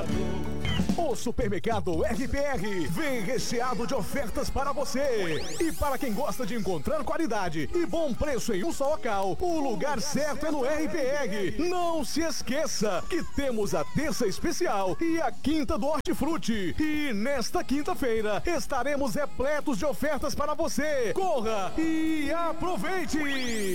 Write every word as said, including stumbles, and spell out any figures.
O supermercado R P R vem recheado de ofertas para você. E para quem gosta de encontrar qualidade e bom preço em um só local, o lugar certo é no R P R. Não se esqueça que temos a terça especial e a quinta do Hortifruti. E nesta quinta-feira estaremos repletos de ofertas para você. Corra e aproveite!